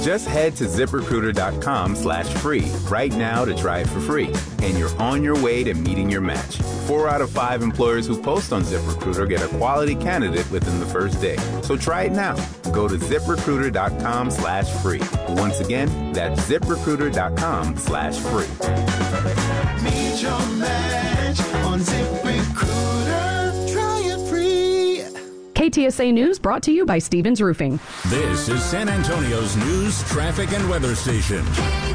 Just head to ZipRecruiter.com/free right now to try it for free, and you're on your way to meeting your match. 4 out of 5 employers who post on ZipRecruiter get a quality candidate within the first day. So try it now. Go to ZipRecruiter.com/free. Once again, that's ZipRecruiter.com/free. Meet your match on ZipRecruiter. Try it free. KTSA News brought to you by Stevens Roofing. This is San Antonio's news, traffic, and weather station.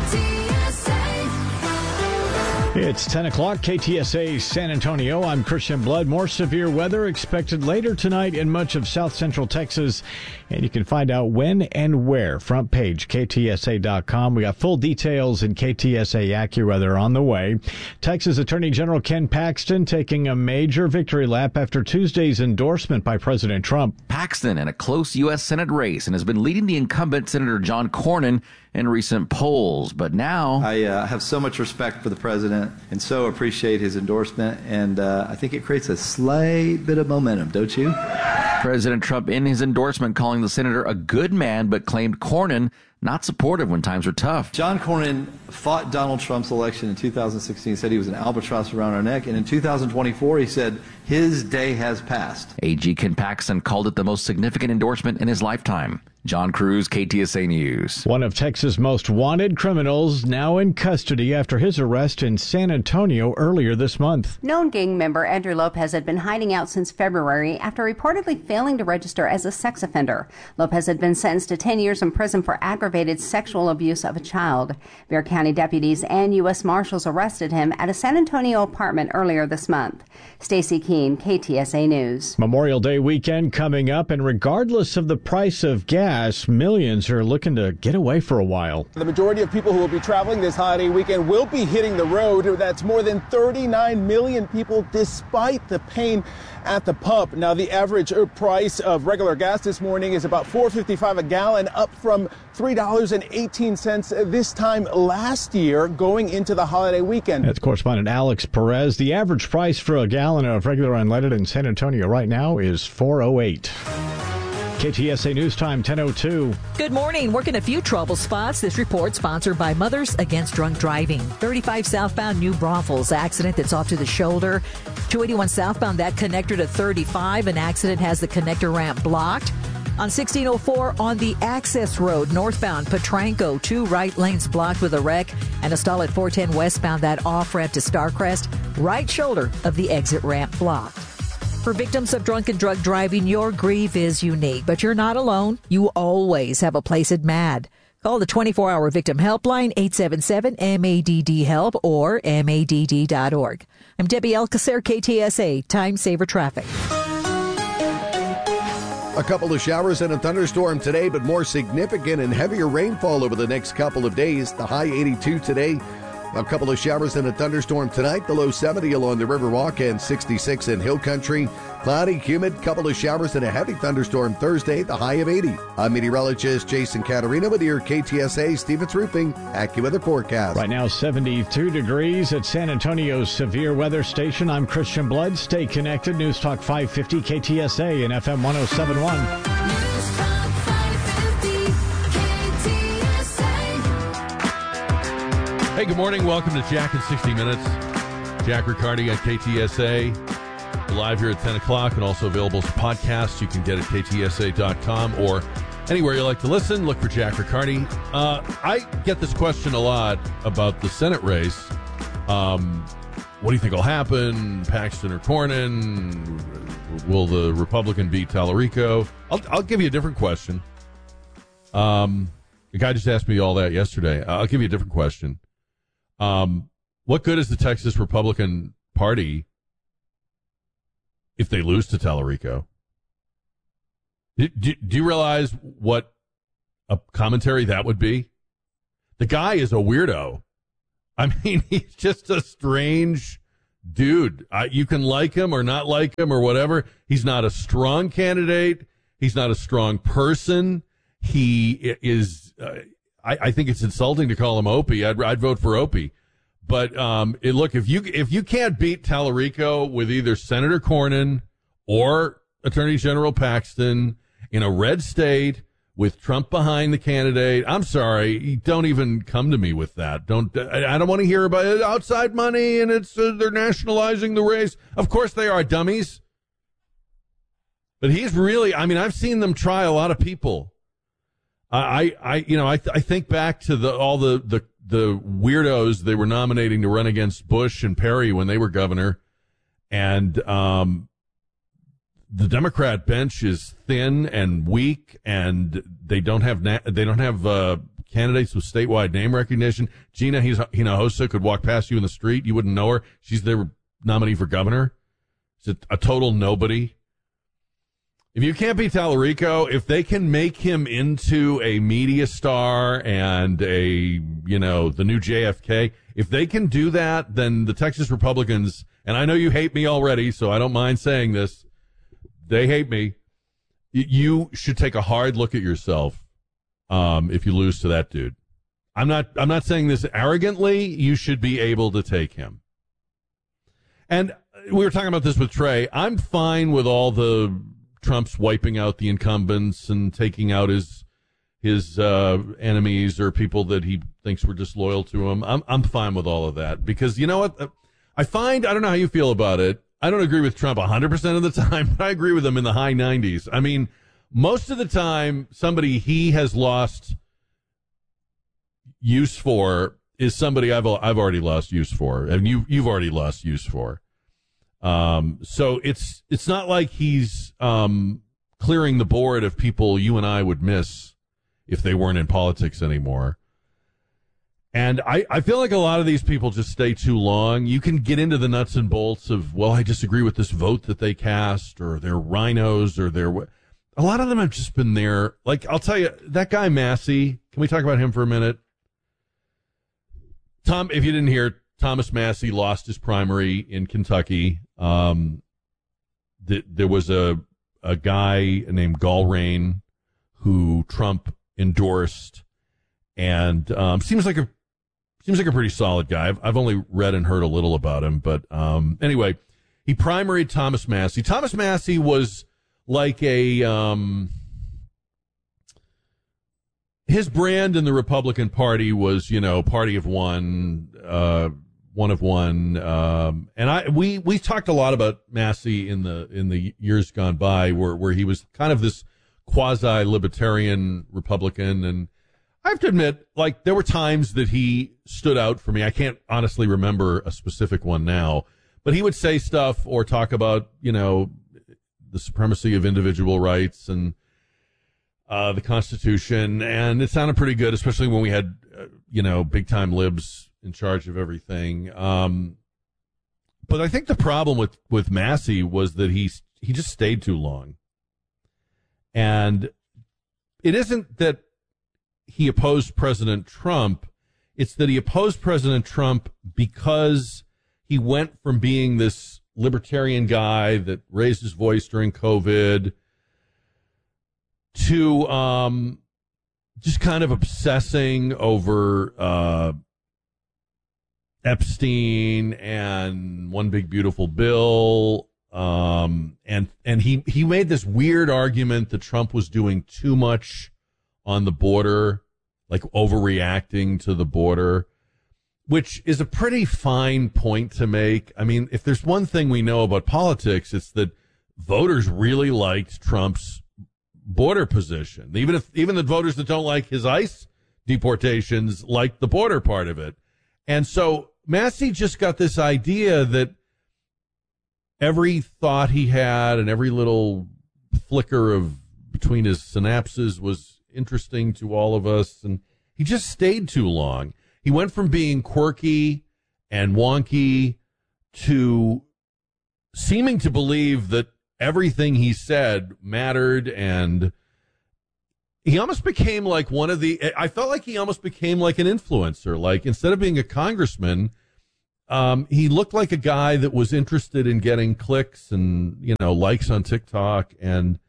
It's 10 o'clock, KTSA San Antonio. I'm Christian Blood. More severe weather expected later tonight in much of south central Texas. And you can find out when and where. Front page, KTSA.com. We got full details in KTSA AccuWeather on the way. Texas Attorney General Ken Paxton taking a major victory lap after Tuesday's endorsement by President Trump. Paxton in a close U.S. Senate race and has been leading the incumbent Senator John Cornyn in recent polls. But now I have so much respect for the president and so appreciate his endorsement. And I think it creates a slight bit of momentum, don't you? President Trump in his endorsement calling the senator a good man, but claimed Cornyn not supportive when times were tough. John Cornyn fought Donald Trump's election in 2016, said he was an albatross around our neck. And in 2024, he said his day has passed. AG Ken Paxton called it the most significant endorsement in his lifetime. John Cruz, KTSA News. One of Texas' most wanted criminals now in custody after his arrest in San Antonio earlier this month. Known gang member Andrew Lopez had been hiding out since February after reportedly failing to register as a sex offender. Lopez had been sentenced to 10 years in prison for aggravated sexual abuse of a child. Bexar County deputies and U.S. Marshals arrested him at a San Antonio apartment earlier this month. Stacey Keene, KTSA News. Memorial Day weekend coming up, and regardless of the price of gas, millions are looking to get away for a while. The majority of people who will be traveling this holiday weekend will be hitting the road. That's more than 39 million people, despite the pain at the pump. Now, the average price of regular gas this morning is about $4.55 a gallon, up from $3.18 this time last year going into the holiday weekend. That's correspondent Alex Perez. The average price for a gallon of regular unleaded in San Antonio right now is $4.08. KTSA News Time, 10:02. Good morning. Working a few trouble spots. This report sponsored by Mothers Against Drunk Driving. 35 southbound New Braunfels accident that's off to the shoulder. 281 southbound, that connector to 35. An accident has the connector ramp blocked. On 1604 on the access road, northbound Petranco, 2 right lanes blocked with a wreck, and a stall at 410 westbound, that off-ramp to Starcrest, right shoulder of the exit ramp blocked. For victims of drunk and drug driving, your grief is unique, but you're not alone. You always have a place at MADD. Call the 24-hour victim helpline, 877-MADD-HELP or MADD.org. I'm Debbie Alcacer, KTSA, Time Saver Traffic. A couple of showers and a thunderstorm today, but more significant and heavier rainfall over the next couple of days. The high 82 today. A couple of showers and a thunderstorm tonight. The low 70 along the Riverwalk and 66 in Hill Country. Cloudy, humid, couple of showers and a heavy thunderstorm Thursday. The high of 80. I'm meteorologist Jason Caterina with your KTSA Stevens Roofing AccuWeather forecast. Right now, 72 degrees at San Antonio's severe weather station. I'm Christian Blood. Stay connected. News Talk 550 KTSA and FM 1071. Hey, good morning. Welcome to Jack in 60 Minutes. Jack Riccardi at KTSA. We're live here at 10 o'clock and also available as a podcast. You can get it at ktsa.com or anywhere you like to listen. Look for Jack Riccardi. I get this question a lot about the Senate race. What do you think will happen? Paxton or Cornyn? Will the Republican beat Tallarico? I'll give you a different question. The guy just asked me all that yesterday. I'll give you a different question. What good is the Texas Republican Party if they lose to Tallarico? Do you realize what a commentary that would be? The guy is a weirdo. I mean, he's just a strange dude. You can like him or not like him or whatever. He's not a strong candidate. He's not a strong person. He is... I think it's insulting to call him Opie. I'd vote for Opie. But look, if you can't beat Tallarico with either Senator Cornyn or Attorney General Paxton in a red state with Trump behind the candidate. I'm sorry, don't even come to me with that. I don't want to hear about it. Outside money and it's they're nationalizing the race. Of course they are, dummies. But he's really, I mean, I've seen them try a lot of people. I think back to all the weirdos they were nominating to run against Bush and Perry when they were governor, and the Democrat bench is thin and weak, and they don't have candidates with statewide name recognition. Gina Hinojosa could walk past you in the street, you wouldn't know her. She's their nominee for governor. It's a total nobody. If you can't beat Tallarico, if they can make him into a media star and the new JFK, if they can do that, then the Texas Republicans, and I know you hate me already, so I don't mind saying this, they hate me. You should take a hard look at yourself if you lose to that dude. I'm not saying this arrogantly. You should be able to take him. And we were talking about this with Trey. I'm fine with all the Trump's wiping out the incumbents and taking out his enemies or people that he thinks were disloyal to him. I'm fine with all of that because you know what? I don't know how you feel about it. I don't agree with Trump 100% of the time, but I agree with him in the high 90s. I mean, most of the time, somebody he has lost use for is somebody I've already lost use for, and you've already lost use for. So it's not like he's clearing the board of people you and I would miss if they weren't in politics anymore. And I feel like a lot of these people just stay too long. You can get into the nuts and bolts of, well, I disagree with this vote that they cast, or they're rhinos, or a lot of them have just been there. Like, I'll tell you, that guy Massey, can we talk about him for a minute? Tom, if you didn't hear, Thomas Massey lost his primary in Kentucky. There was a guy named Gallrain who Trump endorsed, and seems like a pretty solid guy. I've only read and heard a little about him, but anyway, he primaried Thomas Massey. Thomas Massey was like his brand in the Republican Party was, party of one, one of one, and we talked a lot about Massey in the years gone by, where he was kind of this quasi-libertarian Republican, and I have to admit, like, there were times that he stood out for me. I can't honestly remember a specific one now, but he would say stuff or talk about, the supremacy of individual rights and the Constitution, and it sounded pretty good, especially when we had, big-time libs in charge of everything. But I think the problem with Massey was that he just stayed too long. And it isn't that he opposed President Trump. It's that he opposed President Trump because he went from being this libertarian guy that raised his voice during COVID to just kind of obsessing over Epstein and One Big Beautiful Bill. And he made this weird argument that Trump was doing too much on the border, like overreacting to the border, which is a pretty fine point to make. I mean, if there's one thing we know about politics, it's that voters really liked Trump's border position. Even the voters that don't like his ICE deportations like the border part of it. And so Massey just got this idea that every thought he had and every little flicker of between his synapses was interesting to all of us, and he just stayed too long. He went from being quirky and wonky to seeming to believe that everything he said mattered, and he almost became like I felt like he almost became like an influencer. Like, instead of being a congressman, he looked like a guy that was interested in getting clicks and, likes on TikTok. And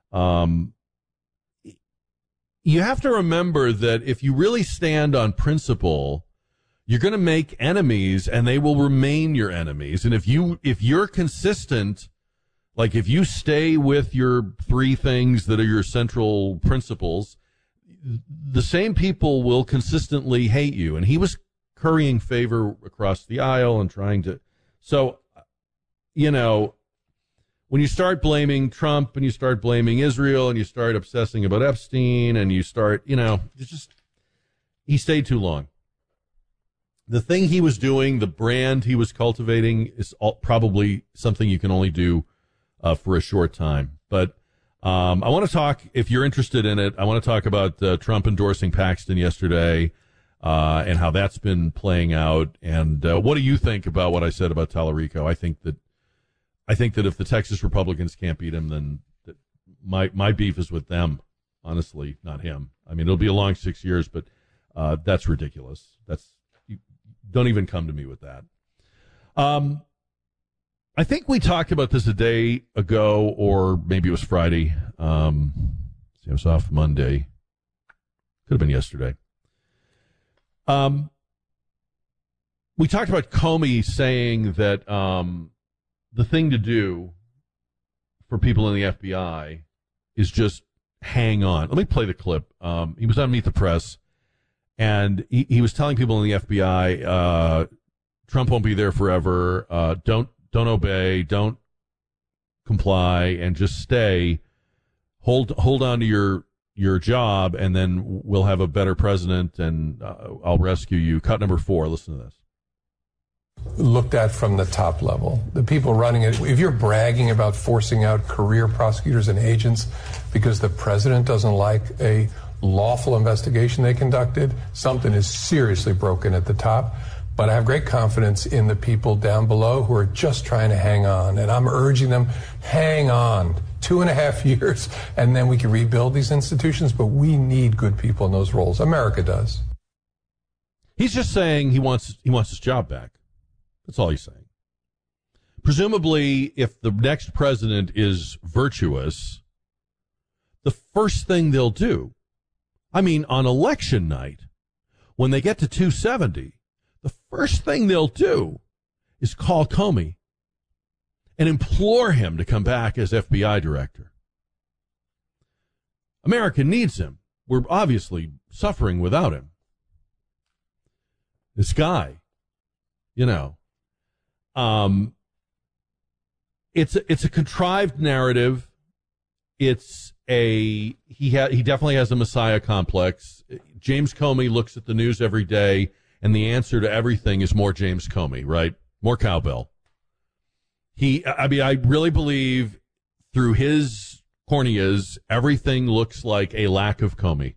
you have to remember that if you really stand on principle, you're going to make enemies, and they will remain your enemies. And if you're consistent, like if you stay with your three things that are your central principles, the same people will consistently hate you. And he was currying favor across the aisle and trying to. So, you know, when you start blaming Trump and you start blaming Israel and you start obsessing about Epstein and you start, you know, it's just, he stayed too long. The thing he was doing, the brand he was cultivating, is probably something you can only do for a short time. But I want to talk, if you're interested in it, I want to talk about Trump endorsing Paxton yesterday and how that's been playing out. And what do you think about what I said about Tallarico? I think that if the Texas Republicans can't beat him, then my beef is with them, honestly, not him. I mean, it'll be a long 6 years, but that's ridiculous. Don't even come to me with that. I think we talked about this a day ago, or maybe it was Friday. I was off Monday. Could have been yesterday. We talked about Comey saying that the thing to do for people in the FBI is just hang on. Let me play the clip. He was on Meet the Press, and he was telling people in the FBI, Trump won't be there forever. Don't obey, don't comply, and just stay. Hold on to your job, and then we'll have a better president, and I'll rescue you. Cut number 4. Listen to this. Looked at from the top level. The people running it, if you're bragging about forcing out career prosecutors and agents because the president doesn't like a lawful investigation they conducted, something is seriously broken at the top. But I have great confidence in the people down below who are just trying to hang on. And I'm urging them, hang on. 2.5 years, and then we can rebuild these institutions. But we need good people in those roles. America does. He's just saying he wants his job back. That's all he's saying. Presumably, if the next president is virtuous, the first thing they'll do, I mean, on election night, when they get to 270, the first thing they'll do is call Comey and implore him to come back as FBI director. America needs him. We're obviously suffering without him. This guy, you know, it's a contrived narrative. He definitely has a Messiah complex. James Comey looks at the news every day, and the answer to everything is more James Comey, right? More cowbell. I really believe through his corneas, everything looks like a lack of Comey.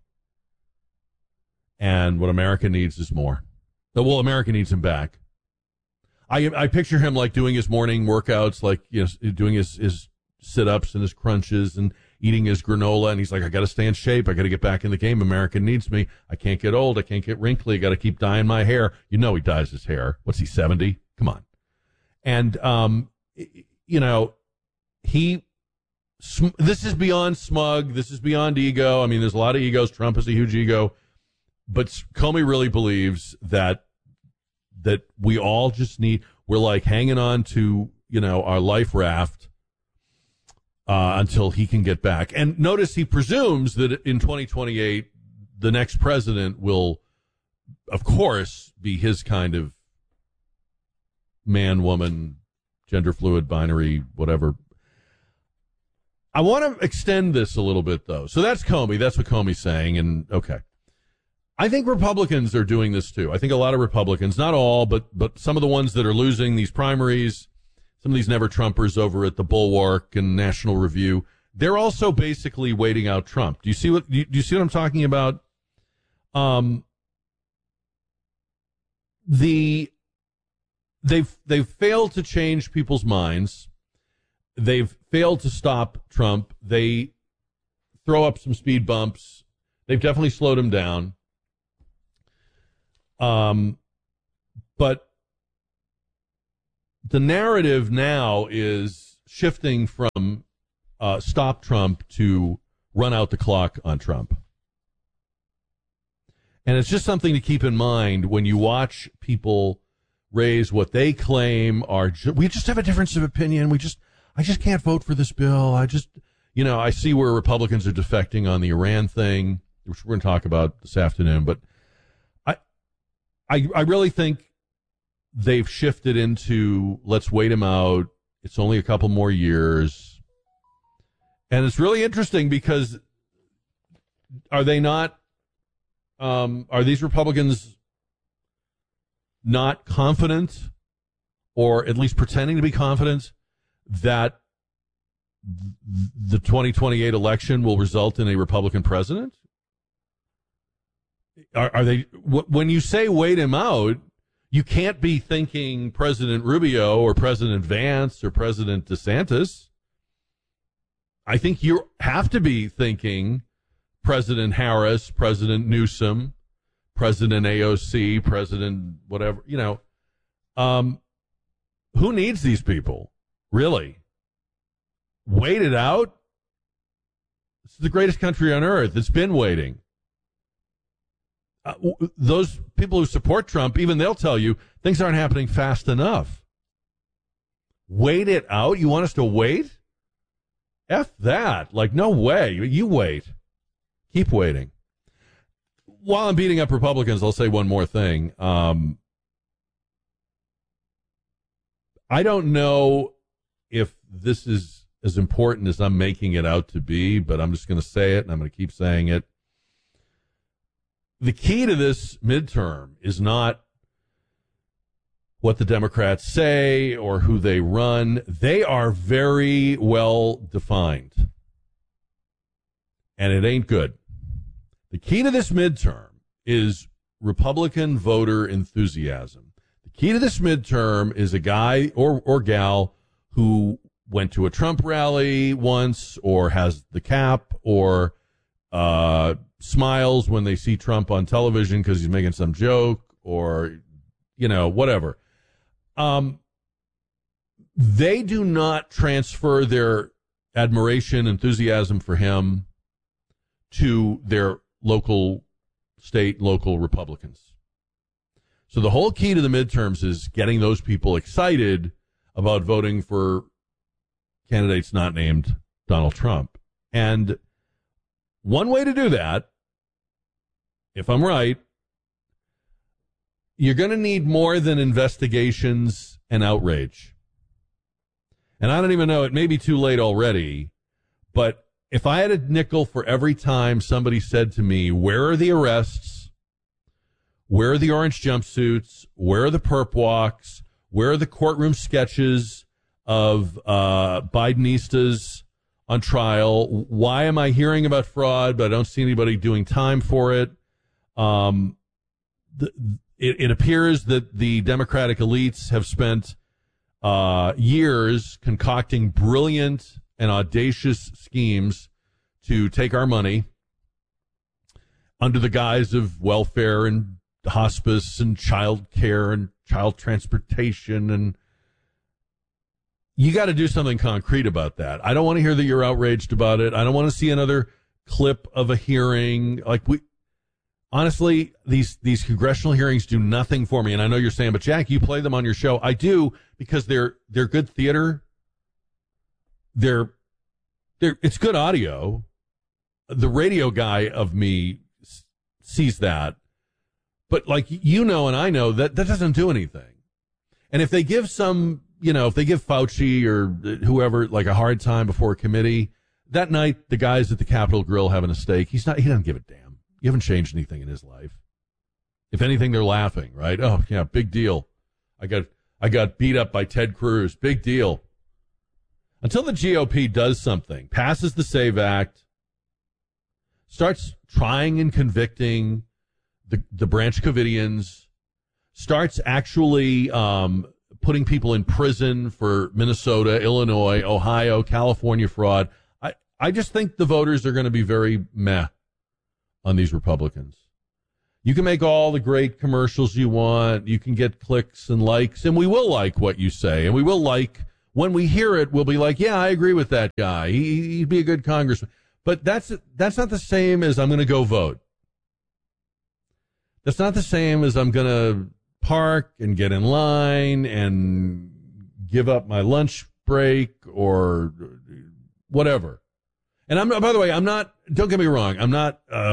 And what America needs is more. Well, America needs him back. I picture him like doing his morning workouts, like, you know, doing his sit-ups and his crunches and eating his granola. And he's like, I got to stay in shape. I got to get back in the game. America needs me. I can't get old. I can't get wrinkly. I got to keep dyeing my hair. You know, he dyes his hair. What's he, 70? Come on. And, you know, this is beyond smug. This is beyond ego. I mean, there's a lot of egos. Trump has a huge ego. But Comey really believes that we all just we're like hanging on to, you know, our life raft until he can get back. And notice he presumes that in 2028, the next president will, of course, be his kind of man, woman, gender fluid, binary, whatever. I want to extend this a little bit, though. So that's Comey. That's what Comey's saying. And okay. I think Republicans are doing this too. I think a lot of Republicans, not all, but some of the ones that are losing these primaries, some of these never Trumpers over at the Bulwark and National Review, they're also basically waiting out Trump. Do you see what I'm talking about? They've failed to change people's minds. They've failed to stop Trump. They throw up some speed bumps. They've definitely slowed him down. But the narrative now is shifting from stop Trump to run out the clock on Trump. And it's just something to keep in mind when you watch people raise what they claim are, we just have a difference of opinion. I just can't vote for this bill. I see where Republicans are defecting on the Iran thing. which we're going to talk about this afternoon. But I really think they've shifted into let's wait him out. It's only a couple more years. And it's really interesting because are they not, are these Republicans not confident, or at least pretending to be confident, that the 2028 election will result in a Republican president? Are they, when you say wait him out, you can't be thinking President Rubio or President Vance or President DeSantis. I think you have to be thinking President Harris, President Newsom, President AOC, President whatever, you know. Who needs these people? Really? Wait it out? This is the greatest country on earth. It's been waiting. Those people who support Trump, even they'll tell you things aren't happening fast enough. Wait it out? You want us to wait? F that. Like, no way. You wait. Keep waiting. While I'm beating up Republicans, I'll say one more thing. I don't know if this is as important as I'm making it out to be, but I'm just going to say it, and I'm going to keep saying it. The key to this midterm is not what the Democrats say or who they run. They are very well defined, and it ain't good. The key to this midterm is Republican voter enthusiasm. The key to this midterm is a guy or gal who went to a Trump rally once, or has the cap, or smiles when they see Trump on television because he's making some joke, or, you know, whatever. They do not transfer their admiration, enthusiasm for him to their local Republicans. So the whole key to the midterms is getting those people excited about voting for candidates not named Donald Trump. And one way to do that, if I'm right, you're going to need more than investigations and outrage. And I don't even know, it may be too late already, but if I had a nickel for every time somebody said to me, where are the arrests? Where are the orange jumpsuits? Where are the perp walks? Where are the courtroom sketches of Bidenistas on trial? Why am I hearing about fraud, but I don't see anybody doing time for it? It appears that the Democratic elites have spent years concocting brilliant and audacious schemes to take our money under the guise of welfare and hospice and child care and child transportation. And you got to do something concrete about that. I don't want to hear that you're outraged about it. I don't want to see another clip of a hearing. Honestly, these congressional hearings do nothing for me. And I know you're saying, but Jack, you play them on your show. I do, because they're good theater. It's good audio. The radio guy of me sees that. But and I know that doesn't do anything. And if they give if they give Fauci or whoever a hard time before a committee, that night the guys at the Capitol Grill having a steak, he doesn't give a damn. You haven't changed anything in his life. If anything, they're laughing, right? Oh yeah, big deal. I got beat up by Ted Cruz. Big deal. Until the GOP does something, passes the SAVE Act, starts trying and convicting the Branch Covidians, starts actually putting people in prison for Minnesota, Illinois, Ohio, California fraud, I just think the voters are going to be very meh on these Republicans. You can make all the great commercials you want. You can get clicks and likes, and we will like what you say, and we will when we hear it, we'll be like, yeah, I agree with that guy. He'd be a good congressman. But that's not the same as I'm going to go vote. That's not the same as I'm going to park and get in line and give up my lunch break or whatever. And by the way, don't get me wrong, I'm not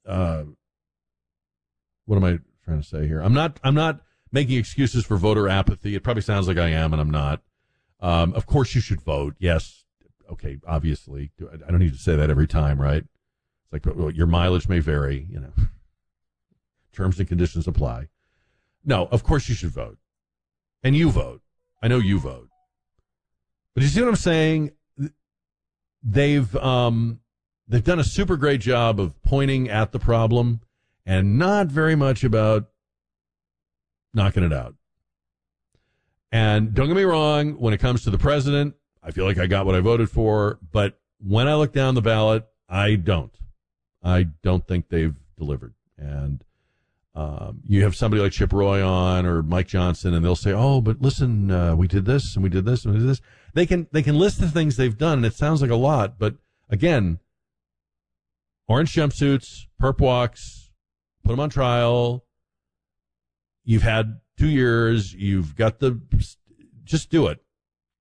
what am I trying to say here? I'm not making excuses for voter apathy. It probably sounds like I am, and I'm not. Of course you should vote. Yes. Okay, obviously. I don't need to say that every time, right? It's like, well, your mileage may vary, you know. Terms and conditions apply. No, of course you should vote. And you vote. I know you vote. But you see what I'm saying? They've done a super great job of pointing at the problem and not very much about knocking it out. And don't get me wrong, when it comes to the president, I feel like I got what I voted for. But when I look down the ballot, I don't think they've delivered. And you have somebody like Chip Roy on or Mike Johnson, and they'll say, "Oh, but listen, we did this and we did this and we did this." They can list the things they've done, and it sounds like a lot, but again, orange jumpsuits, perp walks, put them on trial. You've had 2 years. You've got just do it.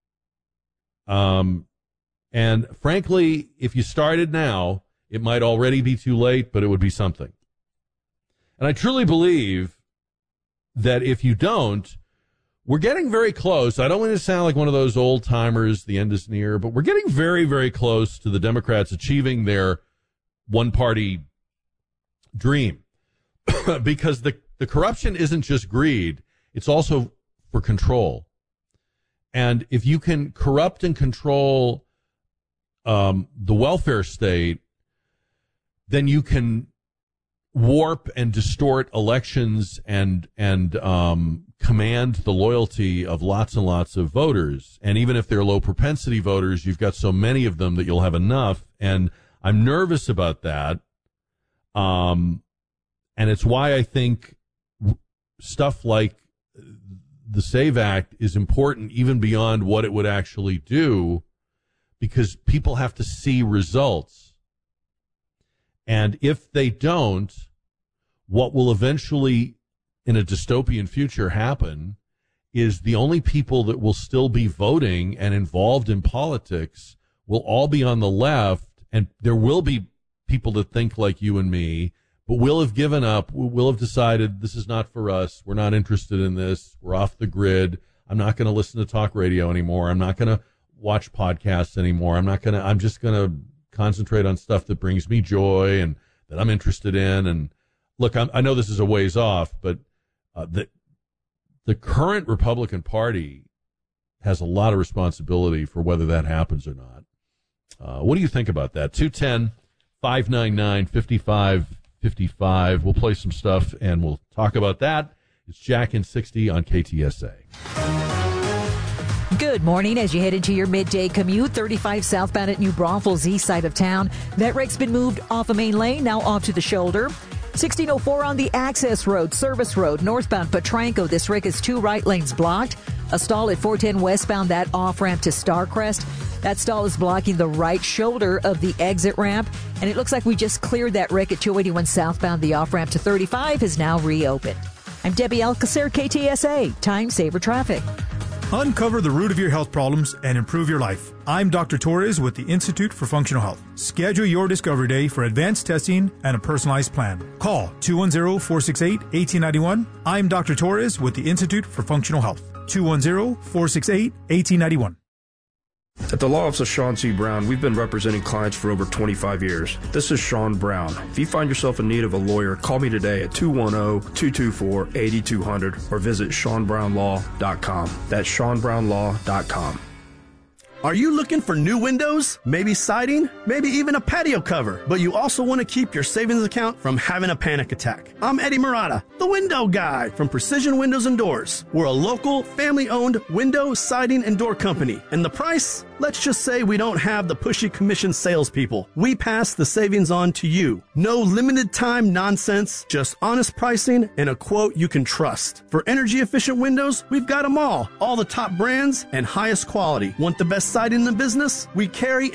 And frankly, if you started now, it might already be too late, but it would be something. And I truly believe that if you don't, we're getting very close. I don't want to sound like one of those old timers, the end is near, but we're getting very, very close to the Democrats achieving their one-party dream. Because the corruption isn't just greed, it's also for control. And if you can corrupt and control the welfare state, then you can warp and distort elections and command the loyalty of lots and lots of voters. And even if they're low propensity voters, you've got so many of them that you'll have enough. And I'm nervous about that. And it's why I think stuff like the SAVE Act is important even beyond what it would actually do, because people have to see results. And if they don't, what will eventually, in a dystopian future, happen is the only people that will still be voting and involved in politics will all be on the left, and there will be people that think like you and me, but we'll have given up. We'll have decided this is not for us. We're not interested in this. We're off the grid. I'm not going to listen to talk radio anymore. I'm not going to watch podcasts anymore. I'm just going to concentrate on stuff that brings me joy and that I'm interested in. And look, I know this is a ways off, but the current Republican Party has a lot of responsibility for whether that happens or not. What do you think about that? 210-599-5555. We'll play some stuff and we'll talk about that. It's Jack in 60 on KTSA. Good morning. As you head into your midday commute, 35 southbound at New Braunfels, east side of town. That wreck's been moved off a main lane, now off to the shoulder. 1604 on the access road, service road, northbound Potranco. This wreck is 2 right lanes blocked. A stall at 410 westbound, that off-ramp to Starcrest. That stall is blocking the right shoulder of the exit ramp. And it looks like we just cleared that wreck at 281 southbound. The off-ramp to 35 is now reopened. I'm Debbie Alcacer, KTSA, Time Saver Traffic. Uncover the root of your health problems and improve your life. I'm Dr. Torres with the Institute for Functional Health. Schedule your Discovery Day for advanced testing and a personalized plan. Call 210-468-1891. I'm Dr. Torres with the Institute for Functional Health. 210-468-1891. At the Law Office of Sean C. Brown, we've been representing clients for over 25 years. This is Sean Brown. If you find yourself in need of a lawyer, call me today at 210-224-8200 or visit SeanBrownLaw.com. That's SeanBrownLaw.com. Are you looking for new windows, maybe siding, maybe even a patio cover, but you also want to keep your savings account from having a panic attack? I'm Eddie Murata, the window guy from Precision Windows and Doors. We're a local, family-owned window, siding, and door company. And the price? Let's just say we don't have the pushy commission salespeople. We pass the savings on to you. No limited time nonsense, just honest pricing and a quote you can trust. For energy-efficient windows, we've got them all the top brands and highest quality. Want the best siding in the business? We carry